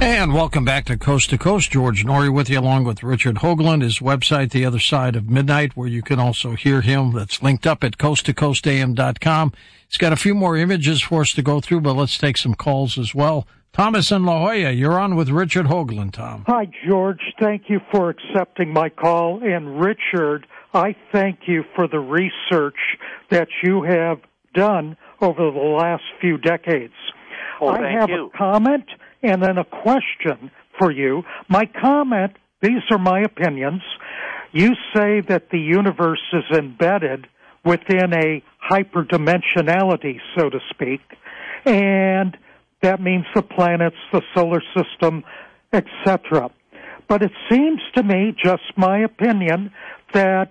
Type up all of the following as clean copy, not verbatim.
And welcome back to Coast. George Noory with you, along with Richard Hoagland. His website, The Other Side of Midnight, where you can also hear him. That's linked up at coasttocoastam.com. He's got a few more images for us to go through, but let's take some calls as well. Thomas in La Jolla, you're on with Richard Hoagland, Tom. Hi, George. Thank you for accepting my call. And Richard, I thank you for the research that you have done over the last few decades. I have a comment and then a question for you. My comment, these are my opinions. You say that the universe is embedded within a hyperdimensionality, so to speak, and that means the planets, the solar system, etc. But it seems to me, just my opinion, that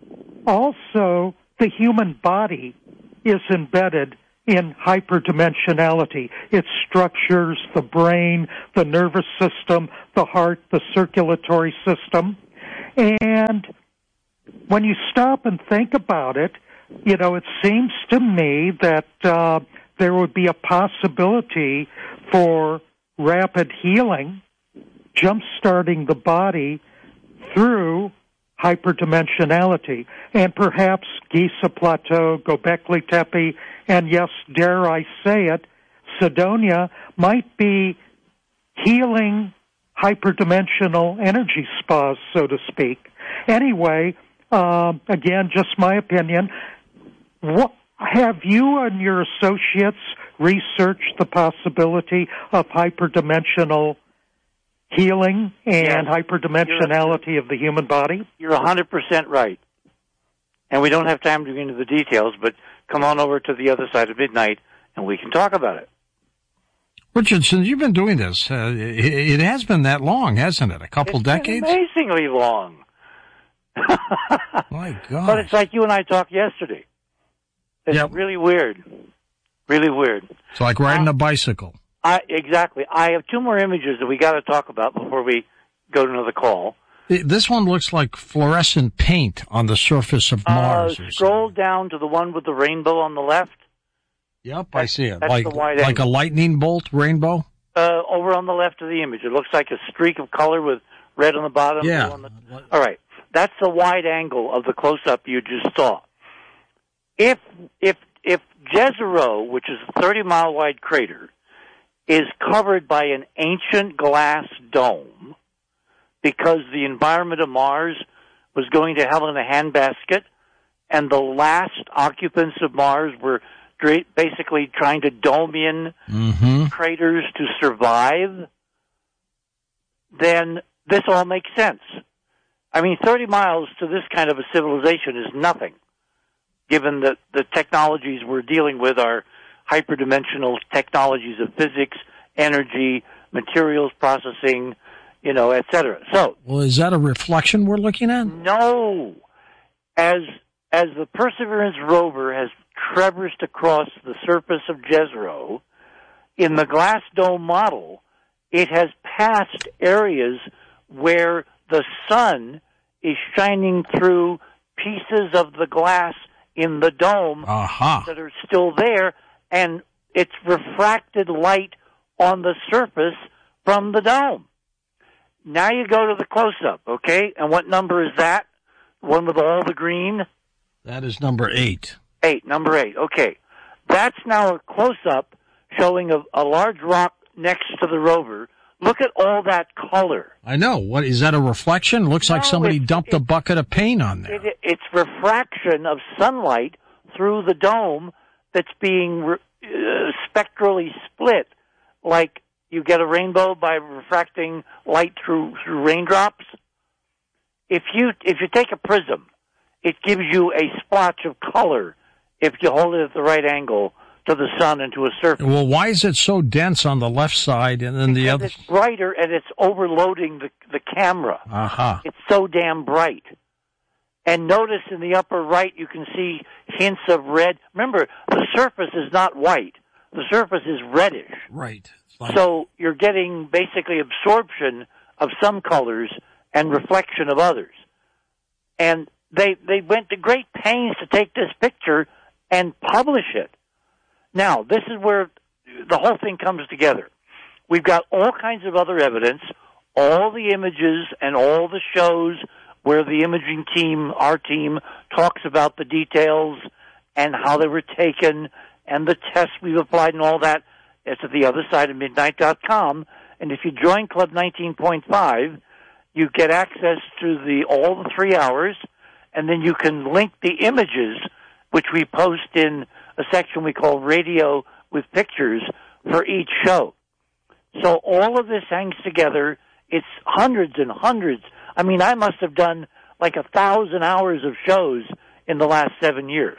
also the human body is embedded in hyperdimensionality. Its structures, the brain, the nervous system, the heart, the circulatory system. And when you stop and think about it, you know, it seems to me that there would be a possibility for rapid healing, jump-starting the body through hyperdimensionality. And perhaps Giza Plateau, Göbekli Tepe, and yes, dare I say it, Cydonia might be healing hyperdimensional energy spas, so to speak. Anyway, again, just my opinion. What, have you and your associates researched the possibility of hyperdimensional healing and hyperdimensionality of the human body? You're 100% right. And we don't have time to get into the details, but come on over to The Other Side of Midnight, and we can talk about it. Richard, since you've been doing this, it has been that long, hasn't it? A couple decades? Amazingly long. My God. But it's like you and I talked yesterday. It's really weird. Really weird. It's like riding a bicycle. Exactly. I have two more images that we got to talk about before we go to another call. This one looks like fluorescent paint on the surface of Mars. Scroll down to the one with the rainbow on the left. Yep, I see it. That's like the wide like angle. a lightning bolt rainbow? Over on the left of the image. It looks like a streak of color with red on the bottom. Yeah. All right. That's the wide angle of the close-up you just saw. If Jezero, which is a 30-mile wide crater, is covered by an ancient glass dome because the environment of Mars was going to hell in a handbasket, and the last occupants of Mars were basically trying to dome in craters to survive, then this all makes sense. I mean, 30 miles to this kind of a civilization is nothing, given that the technologies we're dealing with are hyperdimensional technologies of physics, energy, materials processing, you know, et cetera. So, well, is that a reflection we're looking at? No. As the Perseverance rover has traversed across the surface of Jezero, in the glass dome model, it has passed areas where the sun is shining through pieces of the glass in the dome that are still there, and it's refracted light on the surface from the dome. Now you go to the close-up, okay? And what number is that? The one with all the green? That is number 8. Number 8, okay. That's now a close-up showing a large rock next to the rover. Look at all that color. I know. What is that, a reflection? Looks like somebody dumped a bucket of paint on there. It's refraction of sunlight through the dome that's being spectrally split, like you get a rainbow by refracting light through raindrops. If you take a prism, it gives you a splotch of color if you hold it at the right angle to the sun and to a surface. Well, why is it so dense on the left side and then the other? It's brighter and it's overloading the camera. It's so damn bright. And notice in the upper right you can see hints of red. Remember, the surface is not white. The surface is reddish. Right. So you're getting basically absorption of some colors and reflection of others. And they went to great pains to take this picture and publish it. Now, this is where the whole thing comes together. We've got all kinds of other evidence, all the images and all the shows where the imaging team, our team, talks about the details and how they were taken and the tests we've applied and all that. It's at the other side of midnight.com. And if you join Club 19.5, you get access to all the 3 hours, and then you can link the images, which we post in a section we call Radio with Pictures for each show. So all of this hangs together. It's hundreds and hundreds. I mean, I must have done like 1,000 hours of shows in the last 7 years.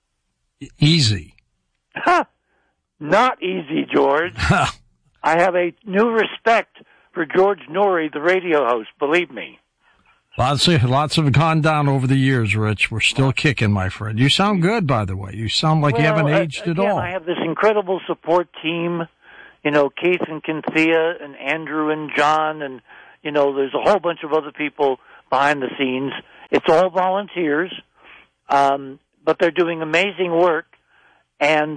Easy. Ha! Not easy, George. I have a new respect for George Noory, the radio host, believe me. Lots have gone down over the years, Rich. We're still kicking, my friend. You sound good, by the way. You sound like you haven't aged at all. I have this incredible support team, Keith and Cynthia and Andrew and John, and, there's a whole bunch of other people behind the scenes. It's all volunteers, but they're doing amazing work. And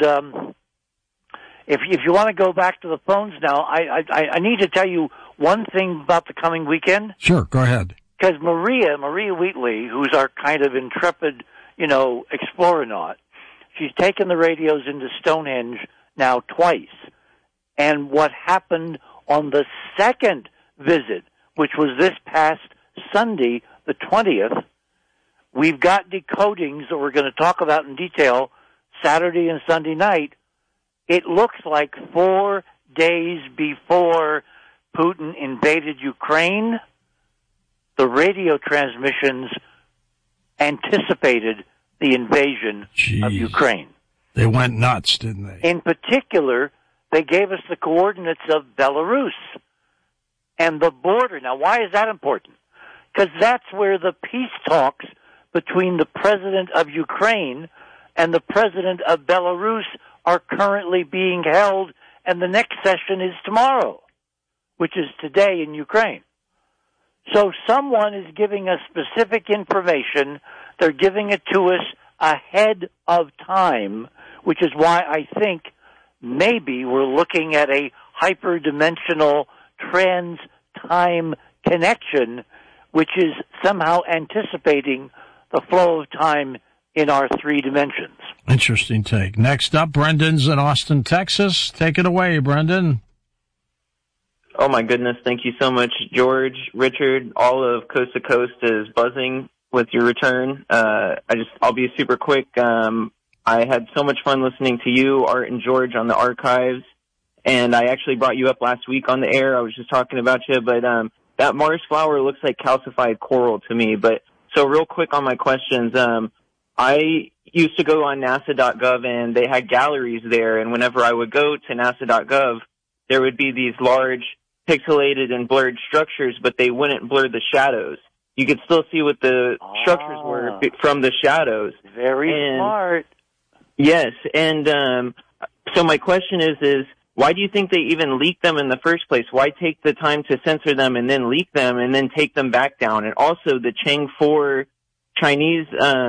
if you want to go back to the phones now, I need to tell you one thing about the coming weekend. Sure, go ahead. Because Maria Wheatley, who's our kind of intrepid, explorenaut, she's taken the radios into Stonehenge now twice. And what happened on the second visit, which was this past Sunday, the 20th, we've got decodings that we're going to talk about in detail Saturday and Sunday night. It looks like 4 days before Putin invaded Ukraine, the radio transmissions anticipated the invasion of Ukraine. They went nuts, didn't they? In particular, they gave us the coordinates of Belarus and the border. Now, why is that important? Because that's where the peace talks between the president of Ukraine and the president of Belarus are currently being held, and the next session is tomorrow, which is today in Ukraine. So someone is giving us specific information. They're giving it to us ahead of time, which is why I think maybe we're looking at a hyperdimensional trans-time connection, which is somehow anticipating the flow of time in our 3 dimensions. Interesting take. Next up, Brendan's in Austin, Texas. Take it away, Brendan. Oh, my goodness. Thank you so much, George, Richard. All of Coast to Coast is buzzing with your return. I'll be super quick. I had so much fun listening to you, Art, and George on the archives. And I actually brought you up last week on the air. I was just talking about you. But that Mars flower looks like calcified coral to me. But so real quick on my questions. I used to go on NASA.gov, and they had galleries there. And whenever I would go to NASA.gov, there would be these large pixelated and blurred structures, but they wouldn't blur the shadows. You could still see what the structures were from the shadows. Very smart. Yes, and so my question is why do you think they even leaked them in the first place? Why take the time to censor them and then leak them and then take them back down? And also the Chang'e 4 Chinese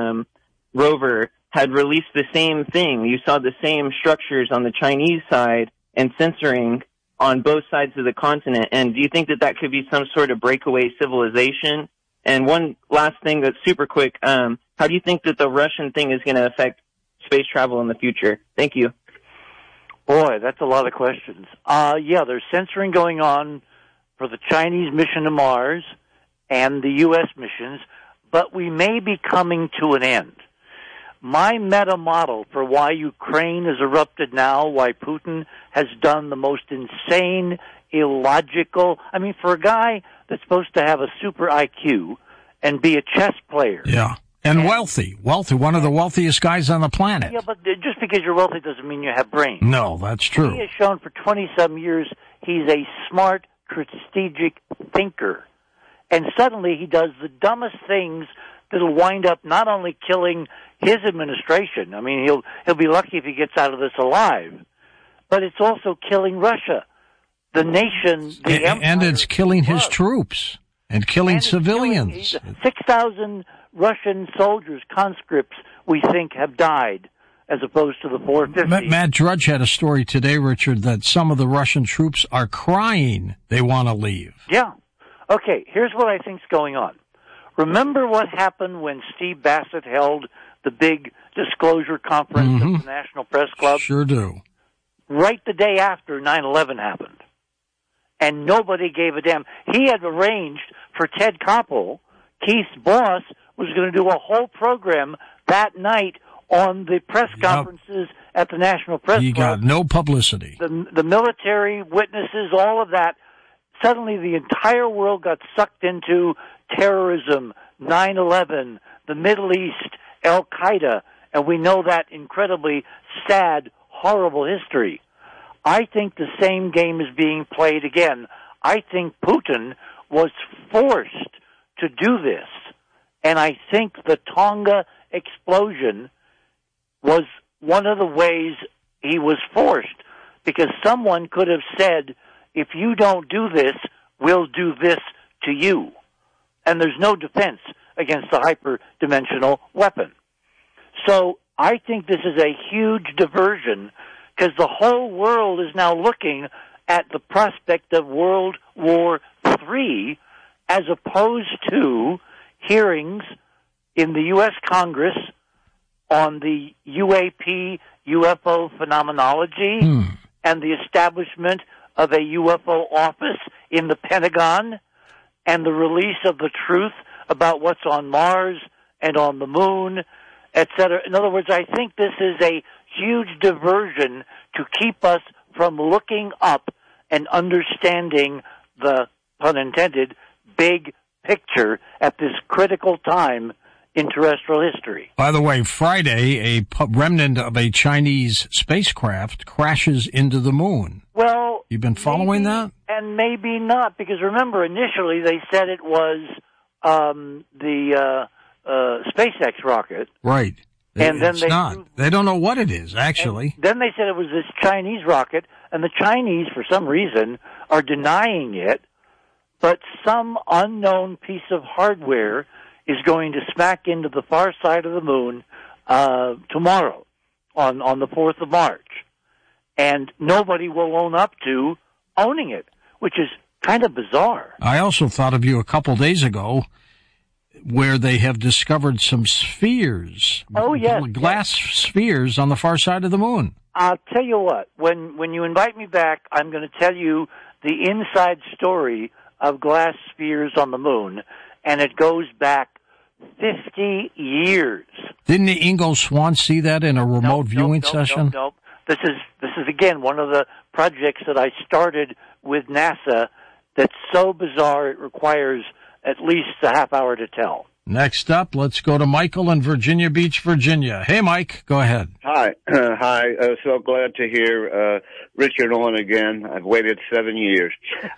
rover had released the same thing. You saw the same structures on the Chinese side and censoring on both sides of the continent. And do you think that could be some sort of breakaway civilization? And one last thing that's super quick, how do you think that the Russian thing is going to affect space travel in the future? Thank you. Boy, that's a lot of questions. There's censoring going on for the Chinese mission to Mars and the U.S. missions, but we may be coming to an end. My meta model for why Ukraine has erupted now, why Putin has done the most insane, illogical, for a guy that's supposed to have a super IQ and be a chess player. Yeah. And wealthy, one of the wealthiest guys on the planet. Yeah, but just because you're wealthy doesn't mean you have brains. No, that's true. He has shown for 20-some years he's a smart, strategic thinker. And suddenly he does the dumbest things that'll wind up not only killing his administration. He'll be lucky if he gets out of this alive. But it's also killing Russia, the nation, the empire. And it's killing his troops and killing civilians. 6,000 Russian soldiers, conscripts, we think, have died. as opposed to the 450. Matt Drudge had a story today, Richard, that some of the Russian troops are crying they want to leave. Yeah. Okay, here's what I think's going on. Remember what happened when Steve Bassett held the big disclosure conference at the National Press Club? Sure do. Right the day after 9/11 happened. And nobody gave a damn. He had arranged for Ted Koppel, Keith's boss, was going to do a whole program that night on the press conferences at the National Press Club. He got no publicity. The military witnesses, all of that. Suddenly the entire world got sucked into terrorism, 9/11, the Middle East, Al-Qaeda, and we know that incredibly sad, horrible history. I think the same game is being played again. I think Putin was forced to do this, and I think the Tonga explosion was one of the ways he was forced, because someone could have said, if you don't do this, we'll do this to you. And there's no defense against the hyperdimensional weapon. So I think this is a huge diversion, because the whole world is now looking at the prospect of World War III as opposed to hearings in the U.S. Congress on the UAP, UFO phenomenology, and the establishment of a UFO office in the Pentagon, and the release of the truth about what's on Mars and on the moon, etc. In other words, I think this is a huge diversion to keep us from looking up and understanding the, pun intended, big picture at this critical time in terrestrial history. By the way, Friday, a remnant of a Chinese spacecraft crashes into the moon. Well, you've been following that? And maybe not, because remember, initially they said it was the SpaceX rocket. Right. And then it's not. They don't know what it is, actually. Then they said it was this Chinese rocket, and the Chinese, for some reason, are denying it, but some unknown piece of hardware is going to smack into the far side of the moon tomorrow, on the 4th of March. And nobody will own up to owning it, which is kind of bizarre. I also thought of you a couple days ago, where they have discovered some spheres. Oh, yes. Glass spheres on the far side of the moon. I'll tell you what, when you invite me back, I'm going to tell you the inside story of glass spheres on the moon, and it goes back 50 years. Didn't Ingo Swann see that in a remote viewing session? Nope. This is again one of the projects that I started with NASA that's so bizarre it requires at least a half hour to tell. Next up, let's go to Michael in Virginia Beach, Virginia. Hey, Mike, go ahead. Hi. Hi. So glad to hear Richard on again. I've waited 7 years.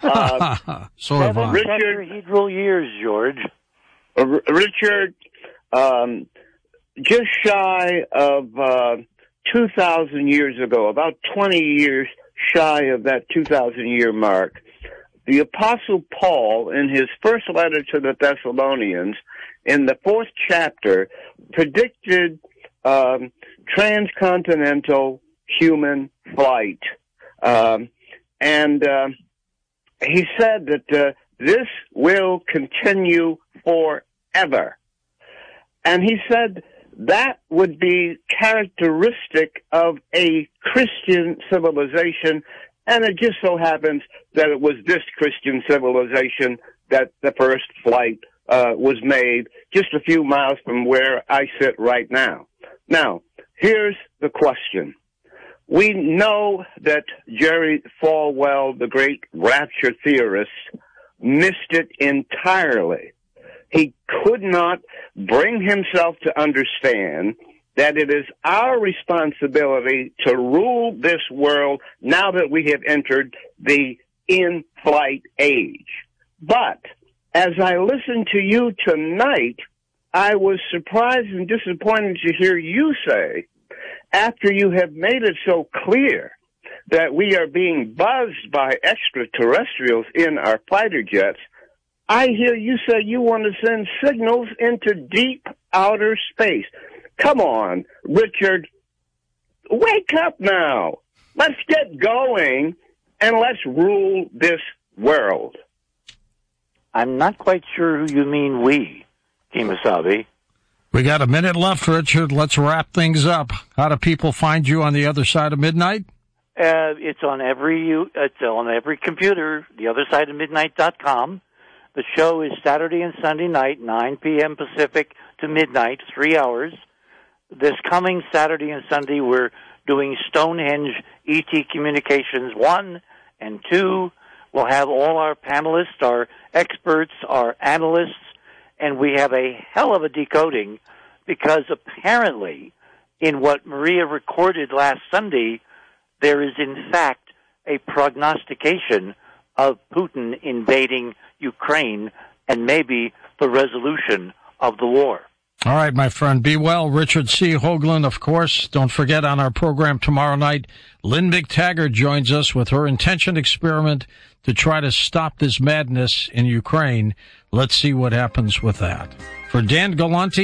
So have I. Richard, tetrahedral years, George. Richard, just shy of 2,000 years ago, about 20 years shy of that 2,000-year mark, the Apostle Paul, in his first letter to the Thessalonians, in the 4th chapter, predicted transcontinental human flight. And he said that this will continue forever. And he said that would be characteristic of a Christian civilization, and it just so happens that it was this Christian civilization that the first flight was made just a few miles from where I sit right now. Now, here's the question. We know that Jerry Falwell, the great rapture theorist, missed it entirely. He could not bring himself to understand that it is our responsibility to rule this world now that we have entered the in-flight age. But as I listened to you tonight, I was surprised and disappointed to hear you say, after you have made it so clear that we are being buzzed by extraterrestrials in our fighter jets, I hear you say you want to send signals into deep outer space. Come on, Richard. wake up now. Let's get going, and let's rule this world. I'm not quite sure who you mean we, Kemosabe. We got a minute left, Richard. Let's wrap things up. How do people find you on the other side of midnight? It's on every computer, theothersideofmidnight.com. The show is Saturday and Sunday night, 9 p.m. Pacific to midnight, 3 hours. This coming Saturday and Sunday, we're doing Stonehenge ET Communications 1 and 2. We'll have all our panelists, our experts, our analysts, and we have a hell of a decoding because apparently in what Maria recorded last Sunday, there is in fact a prognostication of Putin invading Ukraine and maybe the resolution of the war. All right, my friend. Be well. Richard C. Hoagland, of course. Don't forget, on our program tomorrow night, Lynn McTaggart joins us with her intention experiment to try to stop this madness in Ukraine. Let's see what happens with that. For Dan Galante,